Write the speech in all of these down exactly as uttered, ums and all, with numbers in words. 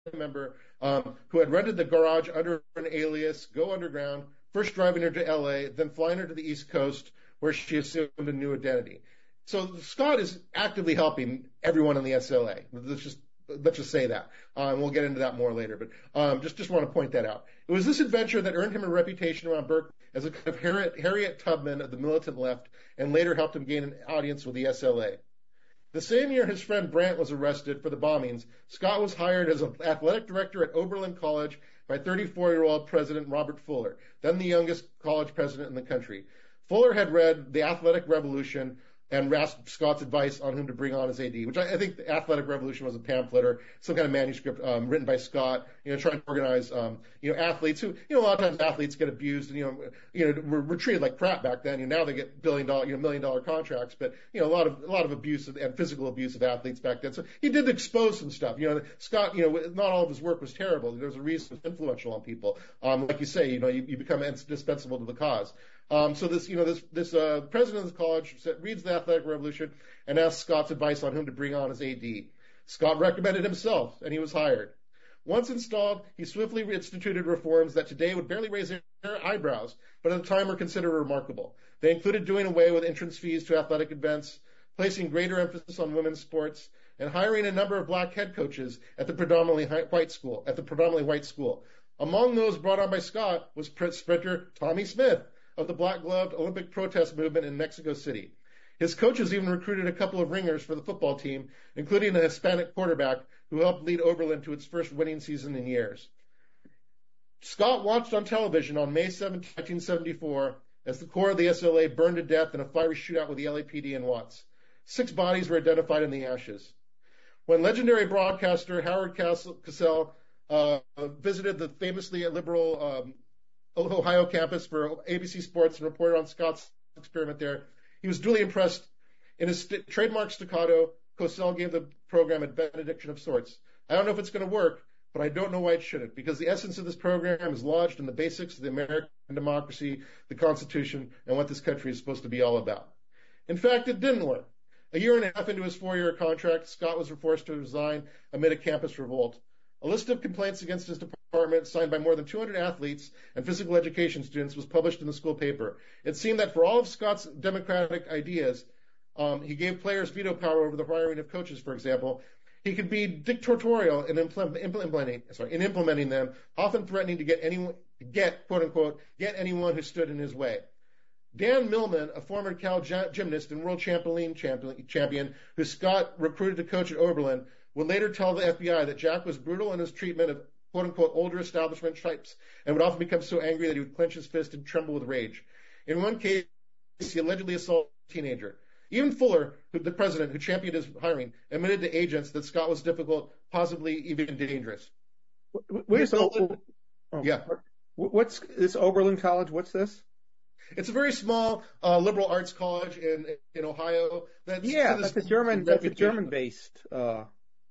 member um, who had rented the garage under an alias, go underground, first driving her to L A, then flying her to the East Coast, where she assumed a new identity. So Scott is actively helping everyone in the S L A. Let's just let's just say that. Um, we'll get into that more later, but um, just just want to point that out. It was this adventure that earned him a reputation around Berkeley as a kind of Harriet, Harriet Tubman of the militant left, and later helped him gain an audience with the S L A. The same year his friend Brandt was arrested for the bombings, Scott was hired as an athletic director at Oberlin College by thirty-four-year-old President Robert Fuller, then the youngest college president in the country. Fuller had read The Athletic Revolution and asked Scott's advice on whom to bring on as A D, which I, I think The Athletic Revolution was a pamphlet or some kind of manuscript um, written by Scott, you know, trying to organize, um, you know, athletes who, you know, a lot of times athletes get abused and, you know, you know, were, were treated like crap back then. You know, now they get billion dollar, you know, million dollar contracts, but, you know, a lot of, a lot of abuse and physical abuse of athletes back then. So he did expose some stuff. You know, Scott, you know, not all of his work was terrible. There's a reason it's influential on people. Um, like you say, you know, you, you become indispensable to the cause. Um, so this, you know, this, this, uh, president of the college reads The Athletic Revolution and asks Scott's advice on whom to bring on as A D. Scott recommended himself, and he was hired. Once installed, he swiftly instituted reforms that today would barely raise their eyebrows, but at the time were considered remarkable. They included doing away with entrance fees to athletic events, placing greater emphasis on women's sports, and hiring a number of black head coaches at the predominantly white school, at the predominantly white school. Among those brought on by Scott was sprinter Tommy Smith of the black-gloved Olympic protest movement in Mexico City. His coaches even recruited a couple of ringers for the football team, including a Hispanic quarterback who helped lead Oberlin to its first winning season in years. Scott watched on television on May seventh, nineteen seventy-four, as the core of the S L A burned to death in a fiery shootout with the L A P D in Watts. Six bodies were identified in the ashes. When legendary broadcaster Howard Cosell uh, visited the famously liberal um, Ohio campus for A B C Sports and reported on Scott's experiment there, he was duly impressed. In his st- trademark staccato, Cosell gave the program a benediction of sorts. I don't know if it's going to work, but I don't know why it shouldn't, because the essence of this program is lodged in the basics of the American democracy, the Constitution, and what this country is supposed to be all about. In fact, it didn't work. A year and a half into his four-year contract, Scott was forced to resign amid a campus revolt. A list of complaints against his department, signed by more than two hundred athletes and physical education students, was published in the school paper. It seemed that for all of Scott's democratic ideas, um, he gave players veto power over the hiring of coaches, for example. He could be dictatorial in implementing, sorry, in implementing them, often threatening to get anyone, get quote unquote, get anyone who stood in his way. Dan Millman, a former Cal gymnast and world champion, champion who Scott recruited to coach at Oberlin, would later tell the F B I that Jack was brutal in his treatment of quote-unquote older establishment types and would often become so angry that he would clench his fist and tremble with rage. In one case, he allegedly assaulted a teenager. Even Fuller, who, the president who championed his hiring, admitted to agents that Scott was difficult, possibly even dangerous. Where's Oberlin? Oh, yeah. What's this Oberlin College? What's this? It's a very small uh, liberal arts college in in Ohio. That's, yeah, that's a German. That's a German-based. Uh,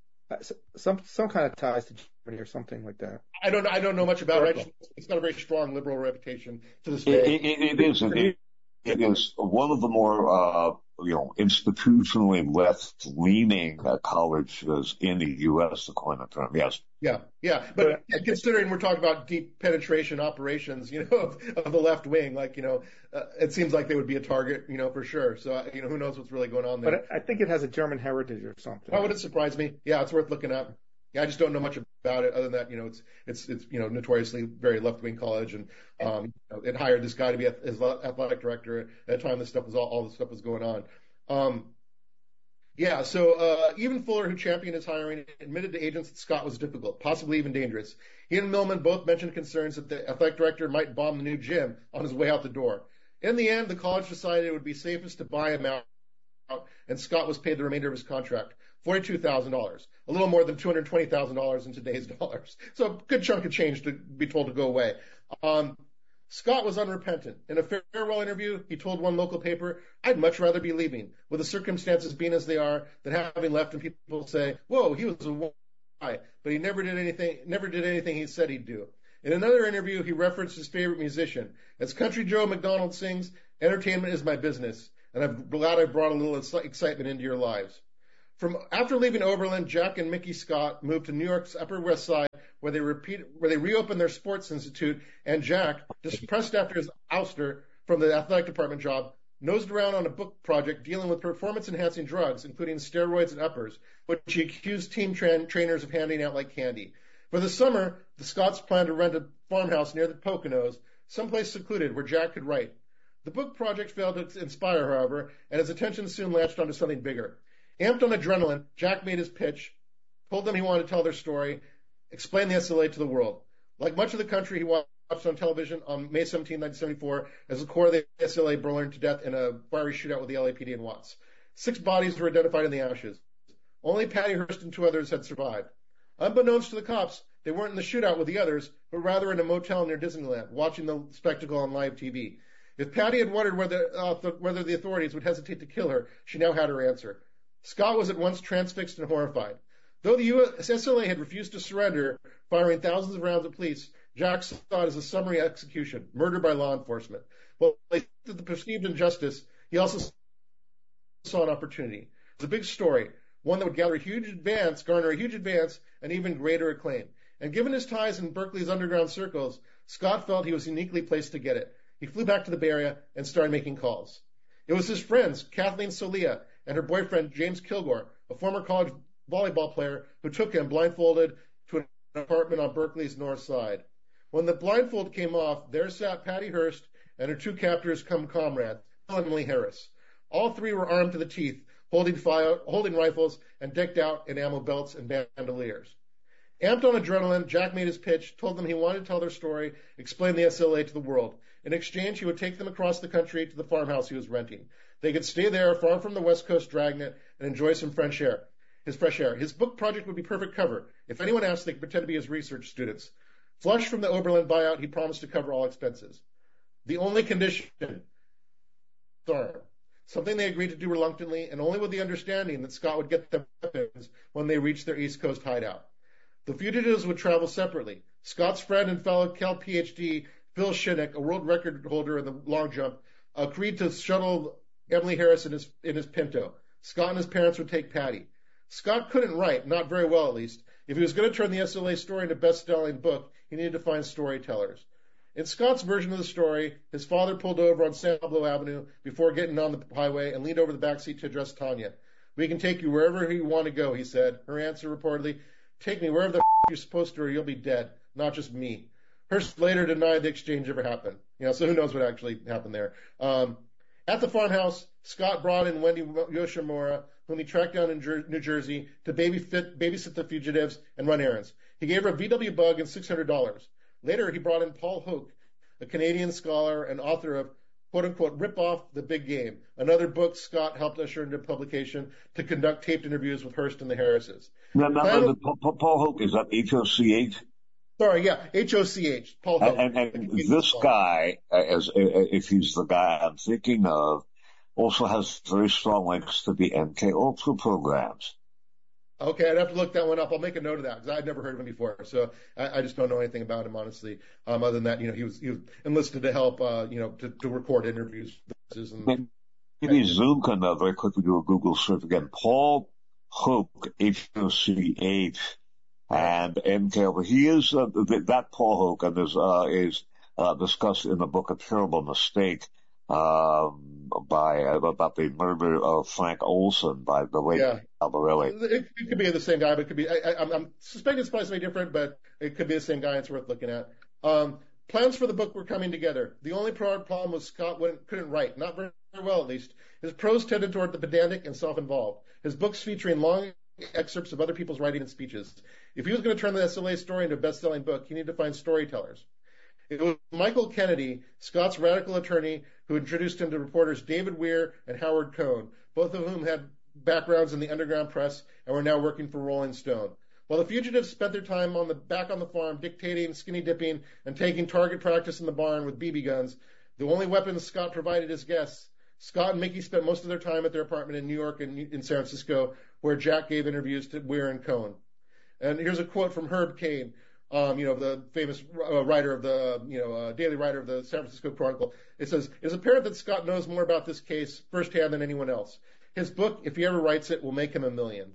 Some some kind of ties to Germany or something like that. I don't I don't know much about it. It's got a very strong liberal reputation to this day. It, it, it is. It, it is one of the more uh, you know institutionally left-leaning uh, colleges in the U S according to them. Yes. Yeah, yeah, but uh, considering we're talking about deep penetration operations, you know, of, of the left wing, like you know, uh, it seems like they would be a target, you know, for sure. So uh, you know, who knows what's really going on there? But I think it has a German heritage or something. Why would it surprise me? Yeah, it's worth looking up. Yeah, I just don't know much about it other than that, you know, it's it's it's you know notoriously very left wing college, and um, you know, it hired this guy to be his athletic director at a time this stuff was all all this stuff was going on. Um, Yeah, so uh, even Fuller, who championed his hiring, admitted to agents that Scott was difficult, possibly even dangerous. He and Millman both mentioned concerns that the athletic director might bomb the new gym on his way out the door. In the end, the college decided it would be safest to buy him out, and Scott was paid the remainder of his contract, forty-two thousand dollars, a little more than two hundred twenty thousand dollars in today's dollars. So a good chunk of change to be told to go away. Um, Scott was unrepentant. In a farewell interview, he told one local paper, "I'd much rather be leaving, with the circumstances being as they are, than having left and people say, whoa, he was a guy, but he never did anything, never did anything he said he'd do." In another interview, he referenced his favorite musician. As Country Joe McDonald sings, "Entertainment is my business, and I'm glad I brought a little excitement into your lives." From after leaving Oberlin, Jack and Mickey Scott moved to New York's Upper West Side, where they repeat, where they reopened their sports institute. And Jack, depressed after his ouster from the athletic department job, nosed around on a book project dealing with performance-enhancing drugs, including steroids and uppers, which he accused team tra- trainers of handing out like candy. For the summer, the Scotts planned to rent a farmhouse near the Poconos, someplace secluded where Jack could write. The book project failed to inspire, however, and his attention soon latched onto something bigger. Amped on adrenaline, Jack made his pitch, told them he wanted to tell their story, explain the S L A to the world. Like much of the country, he watched on television on May seventeenth, nineteen seventy-four, as the core of the S L A burned to death in a fiery shootout with the L A P D in Watts. Six bodies were identified in the ashes. Only Patty Hearst and two others had survived. Unbeknownst to the cops, they weren't in the shootout with the others, but rather in a motel near Disneyland, watching the spectacle on live T V. If Patty had wondered whether, uh, th- whether the authorities would hesitate to kill her, she now had her answer. Scott was at once transfixed and horrified. Though the U S S L A had refused to surrender, firing thousands of rounds at police, Jack saw it as a summary execution, murder by law enforcement. While he thought the perceived injustice, he also saw an opportunity. It was a big story, one that would gather a huge advance, garner a huge advance, and even greater acclaim. And given his ties in Berkeley's underground circles, Scott felt he was uniquely placed to get it. He flew back to the Bay Area and started making calls. It was his friends, Kathleen Solia and her boyfriend, James Kilgore, a former college volleyball player, who took him blindfolded to an apartment on Berkeley's north side. When the blindfold came off, there sat Patty Hearst and her two captors come comrades, Phil and Emily Harris. All three were armed to the teeth, holding, fire, holding rifles and decked out in ammo belts and bandoliers. Amped on adrenaline, Jack made his pitch, told them he wanted to tell their story, explain the S L A to the world. In exchange, he would take them across the country to the farmhouse he was renting. They could stay there, far from the West Coast dragnet, and enjoy some fresh air. His fresh air. His book project would be perfect cover. If anyone asked, they could pretend to be his research students. Flush from the Oberlin buyout, he promised to cover all expenses. The only condition, something they agreed to do reluctantly, and only with the understanding that Scott would get them weapons when they reached their East Coast hideout. The fugitives would travel separately. Scott's friend and fellow Cal P H D, Phil Shinnick, a world record holder in the long jump, agreed to shuttle Emily Harris in his, in his Pinto. Scott and his parents would take Patty. Scott couldn't write, not very well at least. If he was going to turn the S L A story into a best-selling book, he needed to find storytellers. In Scott's version of the story, his father pulled over on San Pablo Avenue before getting on the highway and leaned over the backseat to address Tanya. "We can take you wherever you want to go," he said. Her answer reportedly, "Take me wherever the f*** you're supposed to or you'll be dead, not just me." Hearst later denied the exchange ever happened. You know, so who knows what actually happened there. Um, at the farmhouse, Scott brought in Wendy Yoshimura, whom he tracked down in Jer- New Jersey to babysit, babysit the fugitives and run errands. He gave her a V W bug and six hundred dollars. Later, he brought in Paul Hoke, a Canadian scholar and author of quote-unquote Rip Off the Big Game, another book Scott helped usher into publication to conduct taped interviews with Hearst and the Harrises. Now, now, now, Paul, Paul Hoke, is that H O C H? Sorry, yeah, H O C H, Paul Hoke. And, and, and this guy, as if he's the guy I'm thinking of, also has very strong links to the M K Ultra programs. Okay, I'd have to look that one up. I'll make a note of that because I'd never heard of him before. So I, I just don't know anything about him, honestly. Um, other than that, you know, he was he was enlisted to help, uh, you know, to, to record interviews. And, Maybe Zoom can uh, very quickly do a Google search again. Paul Hoke, H O C H, and M K Ultra. He is uh, that Paul Hoke, and is uh, is uh, discussed in the book A Terrible Mistake. Um, by uh, about the murder of Frank Olson by the late yeah. Albarelli. It, it could be the same guy, but it could be. I, I, I'm suspecting it's probably something different, but it could be the same guy. It's worth looking at. Um, plans for the book were coming together. The only problem was Scott couldn't write, not very well at least. His prose tended toward the pedantic and self-involved. His books featuring long excerpts of other people's writing and speeches. If he was going to turn the S L A story into a best-selling book, he needed to find storytellers. It was Michael Kennedy, Scott's radical attorney, who introduced him to reporters David Weir and Howard Cohn, both of whom had backgrounds in the underground press and were now working for Rolling Stone. While the fugitives spent their time on the back on the farm dictating, skinny dipping, and taking target practice in the barn with B B guns, the only weapons Scott provided his guests, Scott and Mickey spent most of their time at their apartment in New York and in San Francisco, where Jack gave interviews to Weir and Cohn. And here's a quote from Herb Caen. Um, you know, the famous uh, writer of the, you know, uh, daily writer of the San Francisco Chronicle. It says, "It is apparent that Scott knows more about this case firsthand than anyone else. His book, if he ever writes it, will make him a million.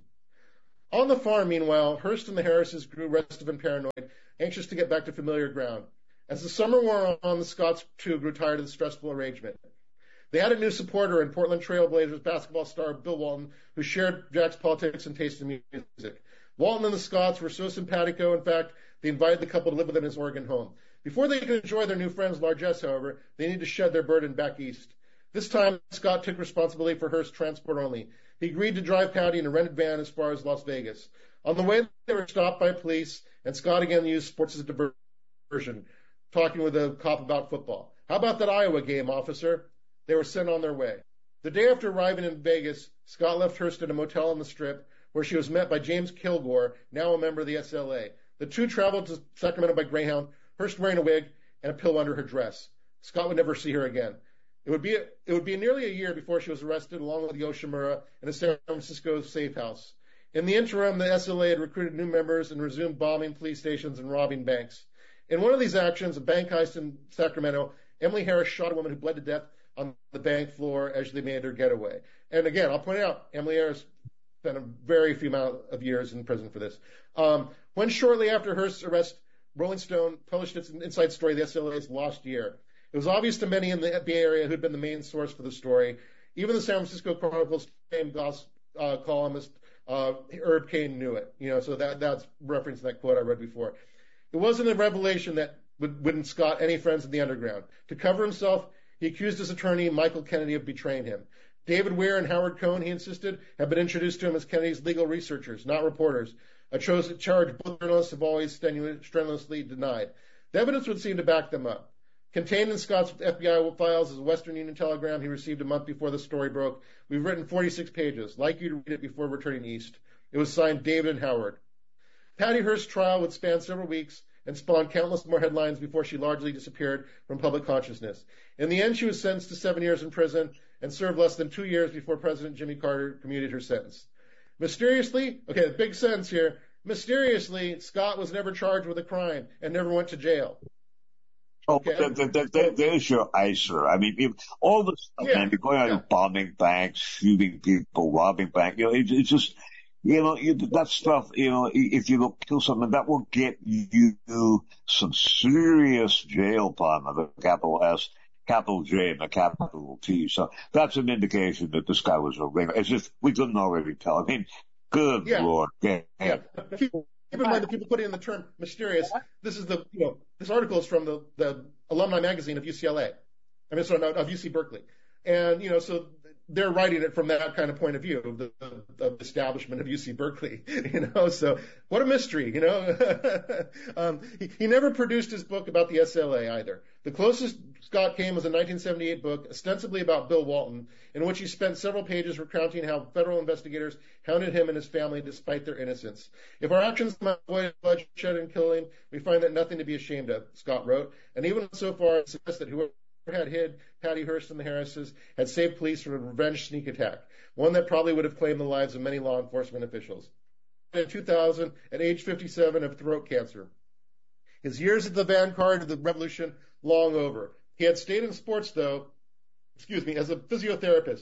On the farm, meanwhile, Hearst and the Harrises grew restive and paranoid, anxious to get back to familiar ground. As the summer wore on, the Scotts, too, grew tired of the stressful arrangement. They had a new supporter in Portland Trail Blazers basketball star Bill Walton, who shared Jack's politics and taste in music. Walton and the Scotts were so simpatico, in fact, they invited the couple to live with them in his Oregon home. Before they could enjoy their new friend's largesse, however, they needed to shed their burden back east. This time, Scott took responsibility for Hearst's transport only. He agreed to drive Patty in a rented van as far as Las Vegas. On the way, they were stopped by police, and Scott again used sports as a diversion, talking with a cop about football. How about that Iowa game, officer? They were sent on their way. The day after arriving in Vegas, Scott left Hearst at a motel on the Strip, where she was met by James Kilgore, now a member of the S L A. The two traveled to Sacramento by Greyhound, Hearst wearing a wig and a pill under her dress. Scott would never see her again. It would be a, it would be nearly a year before she was arrested, along with Yoshimura, in a San Francisco safe house. In the interim, the S L A had recruited new members and resumed bombing police stations and robbing banks. In one of these actions, a bank heist in Sacramento, Emily Harris shot a woman who bled to death on the bank floor as they made her getaway. And again, I'll point out, Emily Harris spent a very few amount of years in prison for this. Um, when shortly after Hearst's arrest, Rolling Stone published its inside story, the S L A's Lost Year. It was obvious to many in the Bay Area who had been the main source for the story. Even the San Francisco Chronicle's famed gossip uh, columnist, uh, Herb Caen, knew it. You know, so that that's referencing that quote I read before. It wasn't a revelation that would win Scott any friends in the underground. To cover himself, he accused his attorney, Michael Kennedy, of betraying him. David Weir and Howard Cohn, he insisted, had been introduced to him as Kennedy's legal researchers, not reporters, a charge both journalists have always strenuously denied. The evidence would seem to back them up. Contained in Scott's F B I files is a Western Union telegram he received a month before the story broke. We've written forty-six pages. Like you to read it before returning east. It was signed David and Howard. Patty Hearst's trial would span several weeks and spawn countless more headlines before she largely disappeared from public consciousness. In the end, she was sentenced to seven years in prison and served less than two years before President Jimmy Carter commuted her sentence. Mysteriously, okay, big sentence here, mysteriously, Scott was never charged with a crime and never went to jail. Oh, okay. that, that, that, there's your ICER. I mean, if, all this stuff, yeah. man, you're going out yeah. bombing banks, shooting people, robbing banks, you know, it, it's just, you know, you, that stuff, you know, if you go kill someone, that will get you some serious jail time, the capital S, capital J, and the capital T. So that's an indication that this guy was a ringer. It's just, we couldn't already tell. I mean, good yeah. Lord. Yeah. yeah. Keep in mind that people put in the term mysterious. This is the, you know, this article is from the, the alumni magazine of U C L A. I mean, sorry, no, of U C Berkeley. And, you know, so they're writing it from that kind of point of view of the, of the establishment of U C Berkeley, you know, so what a mystery, you know. um, he, he never produced his book about the S L A either. The closest Scott came was a nineteen seventy-eight book, ostensibly about Bill Walton, in which he spent several pages recounting how federal investigators hounded him and his family despite their innocence. If our actions might avoid bloodshed and killing, we find that nothing to be ashamed of, Scott wrote, and even so far it suggests that whoever had hid Patty Hearst and the Harrises had saved police from a revenge sneak attack, one that probably would have claimed the lives of many law enforcement officials. In two thousand, at age fifty-seven, of throat cancer. His years at the vanguard of the revolution long over. He had stayed in sports, though, excuse me, as a physiotherapist,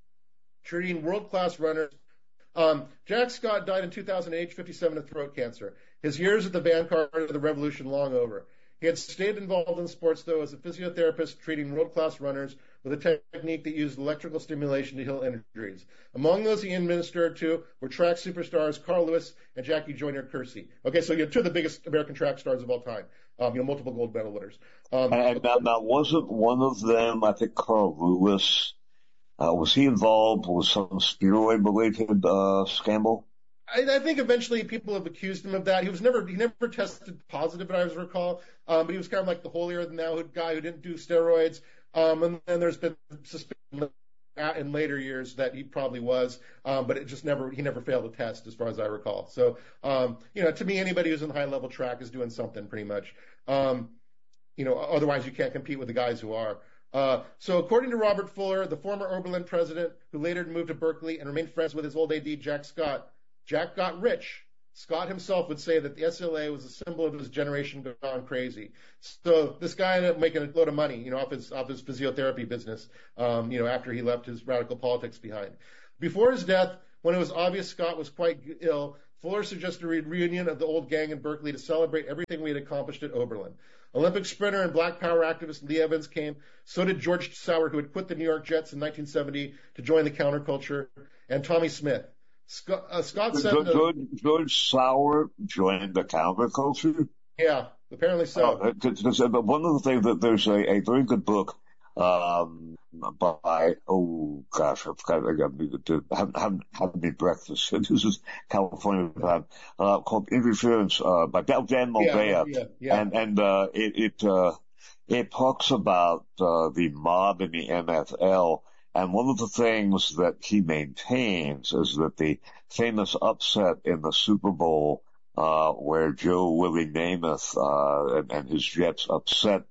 treating world-class runners. Um, Jack Scott died in two thousand, at age fifty-seven, of throat cancer. His years at the vanguard of the revolution long over. He had stayed involved in sports, though, as a physiotherapist treating world-class runners with a technique that used electrical stimulation to heal injuries. Among those he administered to were track superstars Carl Lewis and Jackie Joyner-Kersee. Okay, so you're two of the biggest American track stars of all time, um, you know, multiple gold medal winners. Um, and now, now, wasn't one of them, I think Carl Lewis, uh, was he involved with some steroid-related uh, scandal? I, I think eventually people have accused him of that. He was never, he never tested positive, but I recall. Um, but he was kind of like the holier than thou guy who didn't do steroids. Um, and then there's been suspicion in later years that he probably was, um, but it just never, he never failed a test as far as I recall. So, um, you know, to me, anybody who's in high level track is doing something pretty much. Um, you know, otherwise you can't compete with the guys who are. Uh, so according to Robert Fuller, the former Oberlin president who later moved to Berkeley and remained friends with his old A D, Jack Scott, Jack got rich. Scott himself would say that the S L A was a symbol of his generation gone crazy. So this guy ended up making a load of money, you know, off his, off his physiotherapy business, um, you know, after he left his radical politics behind. Before his death, when it was obvious Scott was quite ill, Fuller suggested a reunion of the old gang in Berkeley to celebrate everything we had accomplished at Oberlin. Olympic sprinter and black power activist Lee Evans came. So did George Sauer, who had quit the New York Jets in nineteen seventy to join the counterculture, and Tommy Smith. Scott, uh, Scott said... George, George Sauer joined the counterculture? Yeah, apparently so. Oh, cause, uh, one of the things that there's a, a very good book um, by, oh gosh, I forgot, I got to have, have, have me breakfast. This is California time, uh, called Interference, uh, by Dan Mulvey. Yeah, yeah, yeah. And, and, uh, it, it, uh, it talks about, uh, the mob in the N F L. And one of the things that he maintains is that the famous upset in the Super Bowl, uh, where Joe Willie Namath, uh, and, and his Jets upset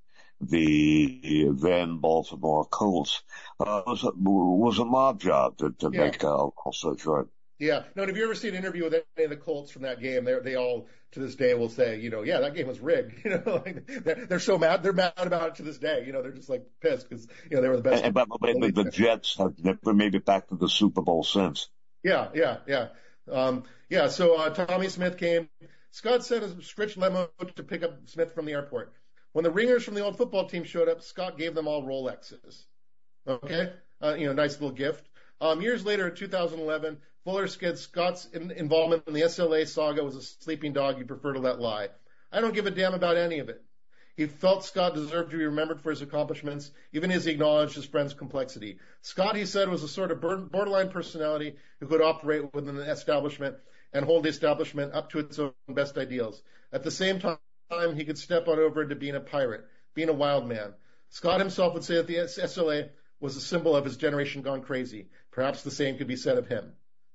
the then Baltimore Colts, uh, was a, was a mob job to, to yeah. make, uh, also short. Yeah. No, and if you ever see an interview with any of the Colts from that game, they they all to this day will say, you know, yeah, that game was rigged. You know, like they're, they're so mad, they're mad about it to this day. You know, they're just like pissed because you know they were the best. And, but, but the, the Jets have never made it back to the Super Bowl since. Yeah, yeah, yeah, um, yeah. So uh, Tommy Smith came. Scott sent a stretch limo to pick up Smith from the airport. When the ringers from the old football team showed up, Scott gave them all Rolexes. Okay, uh, you know, nice little gift. Um, years later, in two thousand eleven, Fuller said Scott's in, involvement in the S L A saga was a sleeping dog he'd prefer to let lie. I don't give a damn about any of it. He felt Scott deserved to be remembered for his accomplishments, even as he acknowledged his friend's complexity. Scott, he said, was a sort of borderline personality who could operate within the establishment and hold the establishment up to its own best ideals. At the same time, he could step on over into being a pirate, being a wild man. Scott himself would say that the S L A was a symbol of his generation gone crazy. Perhaps the same could be said of him.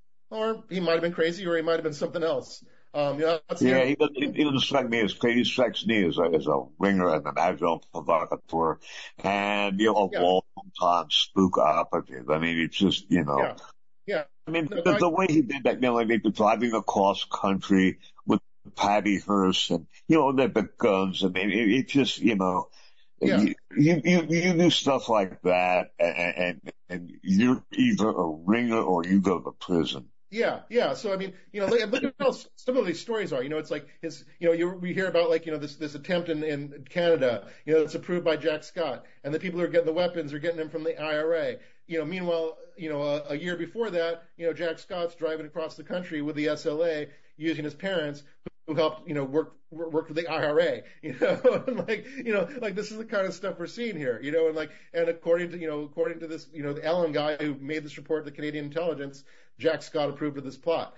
Or he might have been crazy, or he might have been something else. Um, you know, yeah, he doesn't, he doesn't strike me as crazy. He strikes me as a, as a ringer and an agile provocateur, and you know, a yeah. long-time spook operative. I mean, it's just you know, yeah, yeah. I mean, no, the, I, the way he did that, you know, like they were driving across country with Patty Hearst, and you know, the, the guns. I mean, it, it just you know. Yeah. You, you, you, you do stuff like that, and, and, and you're either a ringer or you go to prison. Yeah, yeah. So I mean, you know, look, look at how some of these stories are. You know, it's like his, you know, you we hear about like you know this this attempt in, in Canada, you know, it's approved by Jack Scott, and the people who are getting the weapons are getting them from the I R A. You know, meanwhile, you know, a, a year before that, you know, Jack Scott's driving across the country with the S L A using his parents, who helped, you know, work work with the I R A, you know, and like, you know, like this is the kind of stuff we're seeing here, you know, and like, and according to, you know, according to this, you know, the Allen guy who made this report, the Canadian intelligence, Jack Scott approved of this plot.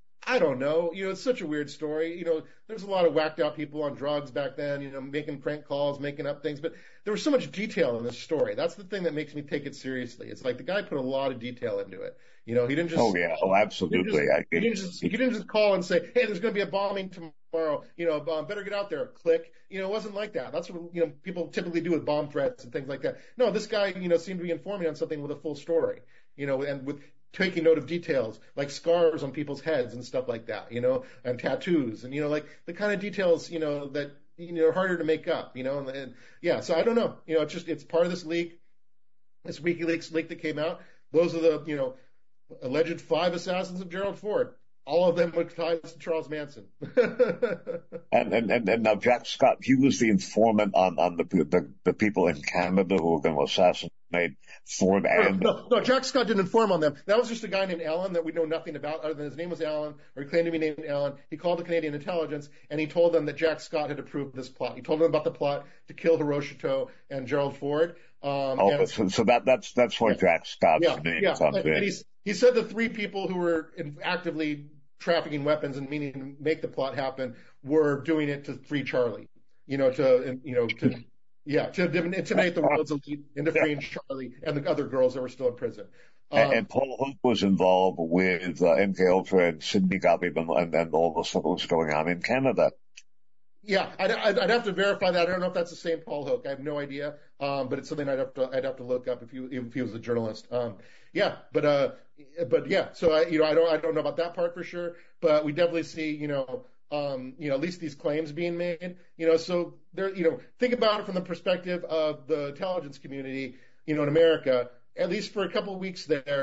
I don't know, you know, it's such a weird story. You know, there's a lot of whacked out people on drugs back then, you know, making prank calls, making up things, but there was so much detail in this story. That's the thing that makes me take it seriously. It's like the guy put a lot of detail into it. You know, he didn't just. Oh yeah, oh absolutely. He didn't just, he didn't just, he didn't just call and say, hey, there's going to be a bombing tomorrow. You know, um, better get out there. Click. You know, it wasn't like that. That's what you know people typically do with bomb threats and things like that. No, this guy, you know, seemed to be informing on something with a full story. You know, and with taking note of details like scars on people's heads and stuff like that. You know, and tattoos and you know, like the kind of details you know that you know are harder to make up. You know, and, and yeah. So I don't know. You know, it's just it's part of this leak, this WikiLeaks leak that came out. Those are the you know. alleged five assassins of Gerald Ford. All of them with ties to Charles Manson. and, and, and, and now Jack Scott, he was the informant on, on the, the, the people in Canada who were going to assassinate Ford and... No, no, Jack Scott didn't inform on them. That was just a guy named Allen that we know nothing about other than his name was Allen, or he claimed to be named Allen. He called the Canadian intelligence and he told them that Jack Scott had approved this plot. He told them about the plot to kill Hiroshito and Gerald Ford. Um, oh, and, so, so that, that's, that's where yeah, Jack Scott's yeah, name yeah. comes and, in. And he's, he said the three people who were in, actively trafficking weapons and meaning to make the plot happen were doing it to free Charlie. You know, to, you know, to, yeah, to intimidate the world's elite into freeing Charlie and the other girls that were still in prison. Um, and, and Paul Hook was involved with uh, M K Ultra and Sidney Gottlieb and, and, and all the stuff that was going on in Canada. Yeah, I'd, I'd, I'd have to verify that. I don't know if that's the same Paul Hook. I have no idea. Um, but it's something I'd have to, I'd have to look up if he, if he was a journalist. Um, yeah, but, uh, but yeah, so I, you know, I don't, I don't know about that part for sure, but we definitely see, you know, um, you know, at least these claims being made, you know, so there, you know, think about it from the perspective of the intelligence community, you know, in America, at least for a couple of weeks there,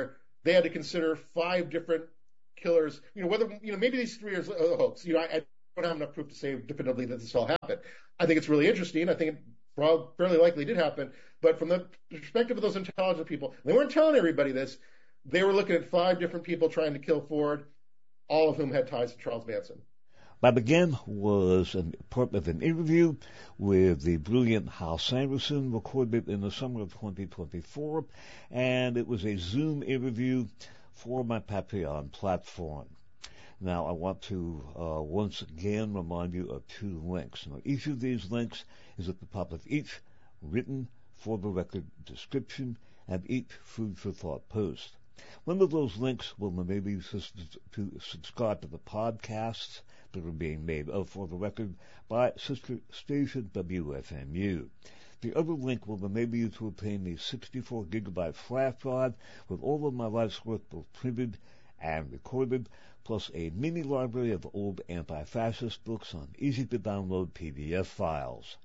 they had to consider five different killers. You know, whether, you know, maybe these three are a hoax. You know, I, I don't have enough proof to say definitively that this all happened. I think it's really interesting. I think it probably fairly likely did happen. But from the perspective of those intelligent people, they weren't telling everybody this. They were looking at five different people trying to kill Ford, all of whom had ties to Charles Manson. Bob again was an, part of an interview with the brilliant Hal Sanderson, recorded in the summer of twenty twenty-four, and it was a Zoom interview for my Patreon platform. Now, I want to uh, once again remind you of two links. Now, each of these links is at the top of each written for the record description and each food for thought post. One of those links will enable you to subscribe to the podcasts that are being made of For the Record by sister station W F M U. The other link will enable you to obtain the sixty-four gigabyte flash drive with all of my life's work both printed and recorded, plus a mini library of old anti-fascist books on easy-to-download P D F files.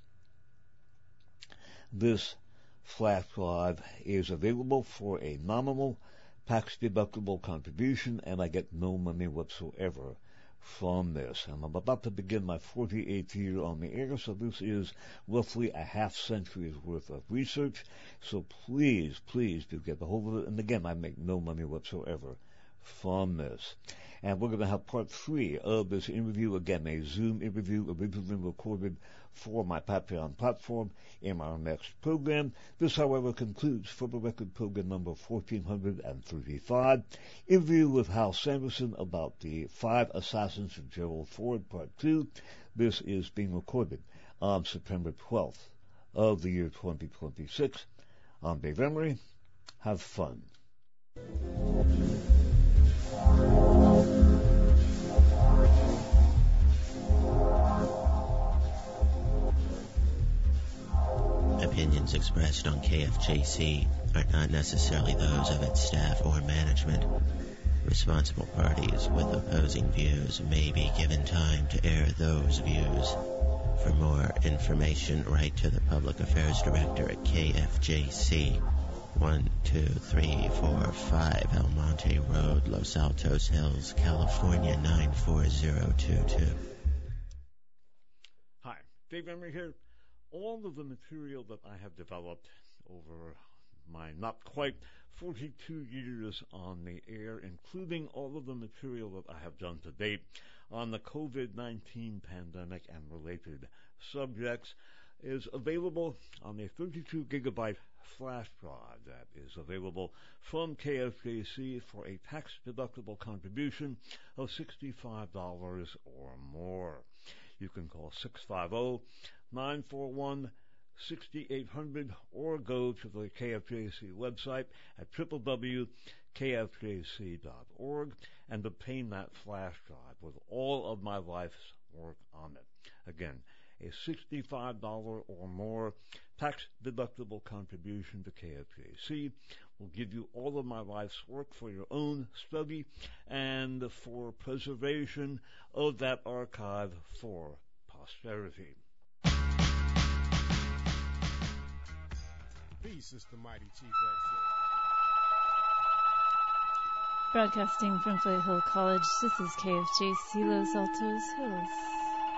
This flash drive is available for a nominal tax-deductible contribution, and I get no money whatsoever from this. And I'm about to begin my forty-eighth year on the air, so this is roughly a half century's worth of research. So please, please do get a hold of it. And again, I make no money whatsoever from this. And we're going to have part three of this interview, again, a Zoom interview originally recorded for my Patreon platform in our next program. This, however, concludes For the Record program number fourteen thirty-five, interview with Hal Sanderson about the five assassins of Gerald Ford, part two. This is being recorded on September twelfth of the year twenty twenty-six. I'm Dave Emery. Have fun. Opinions expressed on K F J C are not necessarily those of its staff or management. Responsible parties with opposing views may be given time to air those views. For more information, write to the Public Affairs Director at K F J C, one two three four five El Monte Road, Los Altos Hills, California nine four zero two two. Hi, Dave Emery here. All of the material that I have developed over my not quite forty-two years on the air, including all of the material that I have done to date on the COVID nineteen pandemic and related subjects, is available on a thirty-two gigabyte flash drive that is available from K F J C for a tax-deductible contribution of sixty-five dollars or more. You can call six five zero, nine four one, six eight zero zero or go to the K F J C website at w w w dot k f j c dot org and obtain that flash drive with all of my life's work on it. Again, a sixty-five dollars or more tax-deductible contribution to K F J C will give you all of my life's work for your own study and for preservation of that archive for posterity. Peace, Sister Mighty Chief Broadcasting from Foothill College, this is K F J C Los Altos Hills.